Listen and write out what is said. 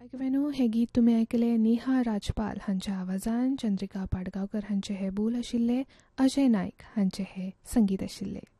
ऐकवेनो हे गीत तुमी ऐकले नेहा राजपाल हांच्या आवाजान, चंद्रिका पाडगांवकर हांचे हे बोल आशिल्ले, अजय नायक हांचे हे संगीत आशिल्ले.